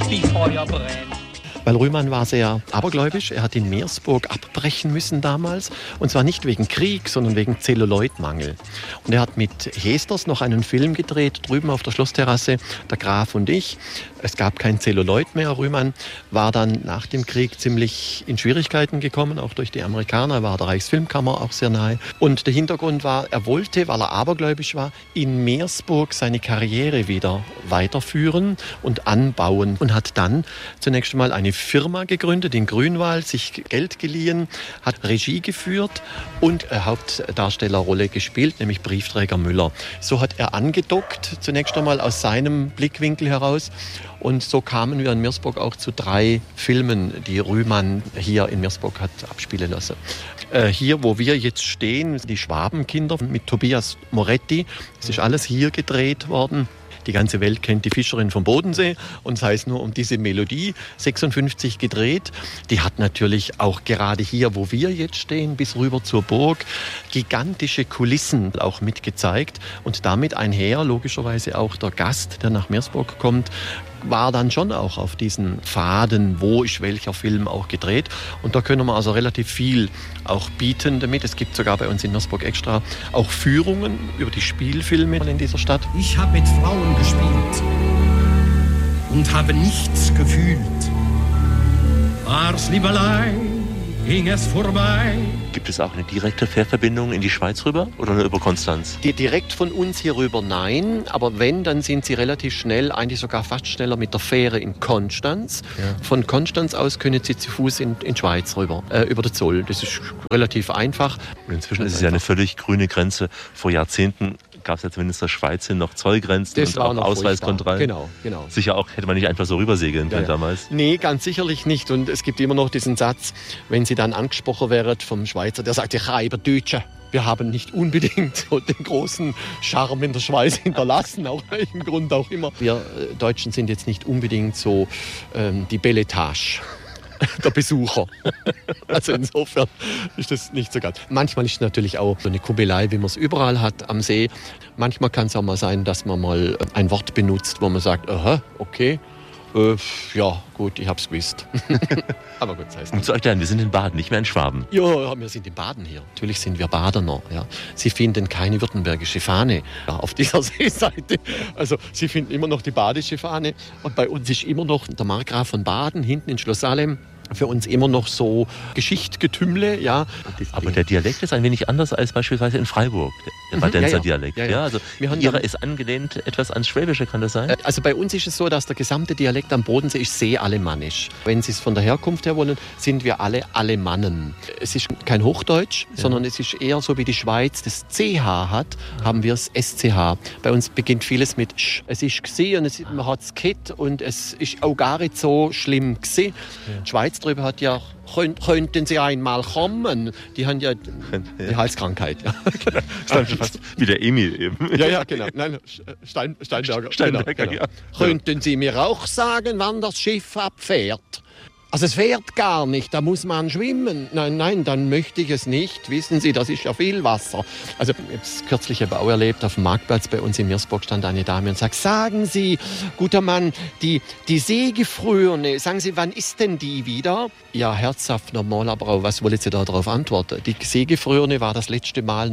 wie Feuer brennt. Weil Rühmann war sehr abergläubisch. Er hat in Meersburg abbrechen müssen damals. Und zwar nicht wegen Krieg, sondern wegen Zelluloidmangel. Und er hat mit Hesters noch einen Film gedreht, drüben auf der Schlossterrasse, Der Graf und ich. Es gab kein Zelluloid mehr. Rühmann war dann nach dem Krieg ziemlich in Schwierigkeiten gekommen, auch durch die Amerikaner. Er war der Reichsfilmkammer auch sehr nahe. Und der Hintergrund war, er wollte, weil er abergläubisch war, in Meersburg seine Karriere wieder weiterführen und anbauen. Und hat dann zunächst einmal eine Firma gegründet in Grünwald, sich Geld geliehen, hat Regie geführt und Hauptdarstellerrolle gespielt, nämlich Briefträger Müller. So hat er angedockt, zunächst einmal aus seinem Blickwinkel heraus. Und so kamen wir in Meersburg auch zu 3 Filmen, die Rühmann hier in Meersburg hat abspielen lassen. Hier, wo wir jetzt stehen, die Schwabenkinder mit Tobias Moretti, das ist alles hier gedreht worden. Die ganze Welt kennt die Fischerin vom Bodensee und sei es nur um diese Melodie, 56 gedreht. Die hat natürlich auch gerade hier, wo wir jetzt stehen, bis rüber zur Burg, gigantische Kulissen auch mitgezeigt. Und damit einher logischerweise auch der Gast, der nach Meersburg kommt, war dann schon auch auf diesen Pfaden, wo ist welcher Film auch gedreht. Und da können wir also relativ viel auch bieten damit. Es gibt sogar bei uns in Meersburg extra auch Führungen über die Spielfilme in dieser Stadt. Ich habe mit Frauen gespielt und habe nichts gefühlt. War's Liebelei, ging es vorbei. Gibt es auch eine direkte Fährverbindung in die Schweiz rüber oder nur über Konstanz? Die direkt von uns hier rüber nein, aber wenn, dann sind sie relativ schnell, eigentlich sogar fast schneller mit der Fähre in Konstanz. Ja. Von Konstanz aus können sie zu Fuß in Schweiz rüber, über den Zoll. Das ist relativ einfach. Und inzwischen ist es ja eine völlig grüne Grenze. Vor Jahrzehnten gab es ja zumindest der Schweiz hin noch Zollgrenzen das und auch Ausweiskontrollen. Genau. Sicher auch, hätte man nicht einfach so rübersegeln können damals. Nee, ganz sicherlich nicht. Und es gibt immer noch diesen Satz, wenn Sie dann angesprochen werden vom Schweizer, der sagt, ich reibe Deutsche. Wir haben nicht unbedingt so den großen Charme in der Schweiz hinterlassen, aus welchem Grund auch immer. Wir Deutschen sind jetzt nicht unbedingt so die Belle Etage der Besucher. Also insofern ist das nicht so ganz. Manchmal ist es natürlich auch so eine Kuppelei, wie man es überall hat am See. Manchmal kann es auch mal sein, dass man mal ein Wort benutzt, wo man sagt, aha, okay, ja, gut, ich hab's gewusst. Aber gut, das heißt um zu erklären, wir sind in Baden, nicht mehr in Schwaben. Ja, wir sind in Baden hier. Natürlich sind wir Badener. Ja. Sie finden keine württembergische Fahne auf dieser Seeseite. Also Sie finden immer noch die badische Fahne. Und bei uns ist immer noch der Markgraf von Baden hinten in Schloss Salem. Für uns immer noch so Geschichtgetümmle, ja. Aber der Dialekt ist ein wenig anders als beispielsweise in Freiburg, der Badenser Dialekt. Ja, also Ihrer ist angelehnt etwas ans Schwäbische, kann das sein? Also bei uns ist es so, dass der gesamte Dialekt am Bodensee ist seealemannisch. Wenn Sie es von der Herkunft her wollen, sind wir alle Alemannen. Es ist kein Hochdeutsch, sondern es ist eher so, wie die Schweiz das CH hat, haben wir das SCH. Bei uns beginnt vieles mit Sch. Es ist gesehen, man hat es gehört und es ist auch gar nicht so schlimm gesehen. Die Schweiz drüber hat ja, könnten Sie einmal kommen? Die haben ja die Halskrankheit. Ja. Stand schon fast wie der Emil eben. Ja, genau. Nein, Steinberger. Genau. Ja. Könnten Sie mir auch sagen, wann das Schiff abfährt? Also es fährt gar nicht, da muss man schwimmen. Nein, dann möchte ich es nicht. Wissen Sie, das ist ja viel Wasser. Also ich habe es kürzlich auch erlebt, auf dem Marktplatz bei uns in Meersburg stand eine Dame und sagt, sagen Sie, guter Mann, die Sägefröhne, sagen Sie, wann ist denn die wieder? Ja, herzhaft normal, aber was wollen Sie da darauf antworten? Die Sägefröhne war das letzte Mal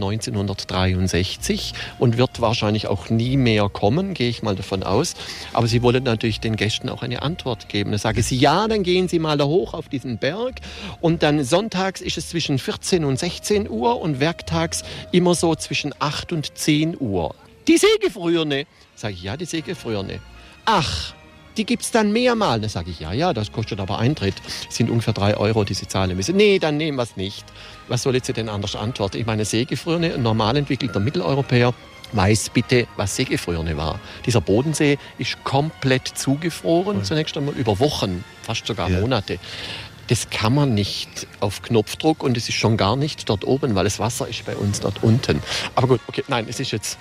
1963 und wird wahrscheinlich auch nie mehr kommen, gehe ich mal davon aus. Aber Sie wollen natürlich den Gästen auch eine Antwort geben. Dann sagen Sie, ja, dann gehen Sie mal da hoch auf diesen Berg und dann sonntags ist es zwischen 14 und 16 Uhr und werktags immer so zwischen 8 und 10 Uhr. Die Sägefröhne. Sage ich, ja, die Sägefröhne. Ach, die gibt es dann mehrmal. Dann sage ich, ja, das kostet aber Eintritt. Das sind ungefähr 3 Euro, die Sie zahlen müssen. Nee, dann nehmen wir es nicht. Was soll jetzt denn anders antworten? Ich meine, Sägefröhne, ein normal entwickelter Mitteleuropäer, weiß bitte, was Sägefröhne war. Dieser Bodensee ist komplett zugefroren, zunächst einmal über Wochen, fast sogar Monate. Das kann man nicht auf Knopfdruck und es ist schon gar nicht dort oben, weil das Wasser ist bei uns dort unten. Aber gut, okay, nein, es ist jetzt...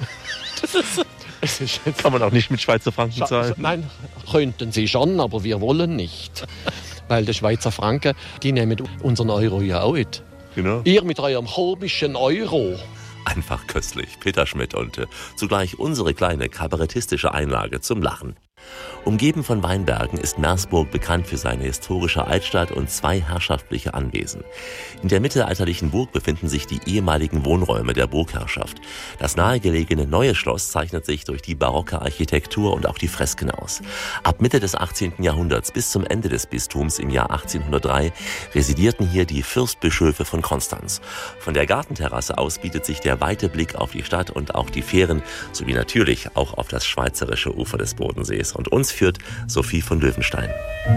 Kann man auch nicht mit Schweizer Franken zahlen? Nein, könnten Sie schon, aber wir wollen nicht. Weil die Schweizer Franken, die nehmen unseren Euro ja auch nicht. Genau. Ihr mit eurem komischen Euro. Einfach köstlich. Peter Schmidt und zugleich unsere kleine kabarettistische Einlage zum Lachen. Umgeben von Weinbergen ist Meersburg bekannt für seine historische Altstadt und 2 herrschaftliche Anwesen. In der mittelalterlichen Burg befinden sich die ehemaligen Wohnräume der Burgherrschaft. Das nahegelegene Neue Schloss zeichnet sich durch die barocke Architektur und auch die Fresken aus. Ab Mitte des 18. Jahrhunderts bis zum Ende des Bistums im Jahr 1803 residierten hier die Fürstbischöfe von Konstanz. Von der Gartenterrasse aus bietet sich der weite Blick auf die Stadt und auch die Fähren, sowie natürlich auch auf das schweizerische Ufer des Bodensees. Und uns führt Sophie von Löwenstein.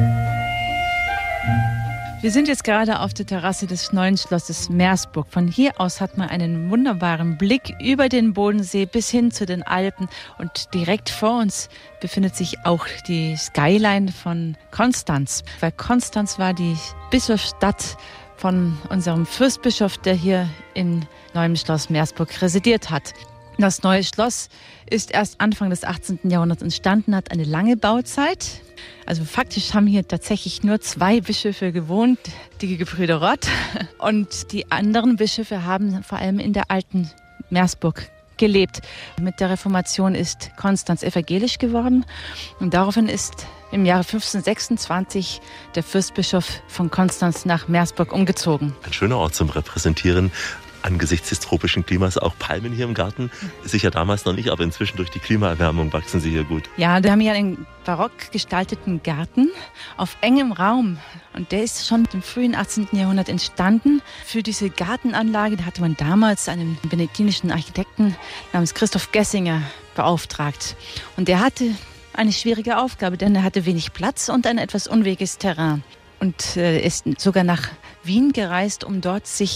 Wir sind jetzt gerade auf der Terrasse des Neuen Schlosses Meersburg. Von hier aus hat man einen wunderbaren Blick über den Bodensee bis hin zu den Alpen. Und direkt vor uns befindet sich auch die Skyline von Konstanz. Weil Konstanz war die Bischofsstadt von unserem Fürstbischof, der hier in Neuem Schloss Meersburg residiert hat. Das Neue Schloss ist erst Anfang des 18. Jahrhunderts entstanden, hat eine lange Bauzeit. Also faktisch haben hier tatsächlich nur 2 Bischöfe gewohnt, die Gebrüder Rott. Und die anderen Bischöfe haben vor allem in der alten Meersburg gelebt. Mit der Reformation ist Konstanz evangelisch geworden. Und daraufhin ist im Jahre 1526 der Fürstbischof von Konstanz nach Meersburg umgezogen. Ein schöner Ort zum Repräsentieren. Angesichts des tropischen Klimas auch Palmen hier im Garten. Sicher damals noch nicht, aber inzwischen durch die Klimaerwärmung wachsen sie hier gut. Ja, wir haben hier einen barock gestalteten Garten auf engem Raum. Und der ist schon im frühen 18. Jahrhundert entstanden. Für diese Gartenanlage, da hatte man damals einen benediktinischen Architekten namens Christoph Gessinger beauftragt. Und der hatte eine schwierige Aufgabe, denn er hatte wenig Platz und ein etwas unweges Terrain. Und ist sogar nach Wien gereist, um dort sich